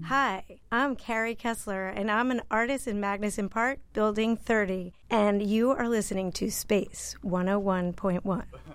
Hi, I'm Carrie Kessler, and I'm an artist in Magnuson Park, Building 30, and you are listening to Space 101.1.